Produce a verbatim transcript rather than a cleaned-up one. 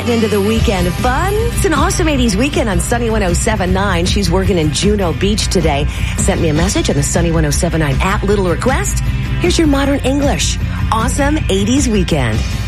getting into the weekend. Fun. It's an awesome eighties weekend on Sunny one oh seven point nine. She's working in Juno Beach today. Sent me a message on the Sunny one oh seven point nine app. Little request. Here's your modern English. Awesome eighties weekend.